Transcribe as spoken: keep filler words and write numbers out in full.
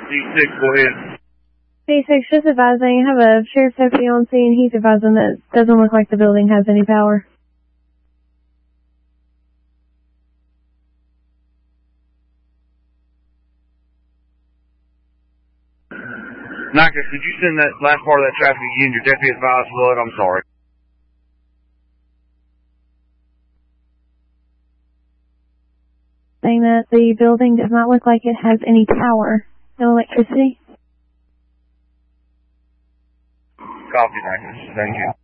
D six, go ahead. D six, just advising, I have a sheriff's deputy on scene. He's advising that it doesn't look like the building has any power. Naka, could you send that last part of that traffic again? Your deputy advised what? I'm sorry. Saying that the building does not look like it has any power. No electricity. Copy, Naka. Thank you.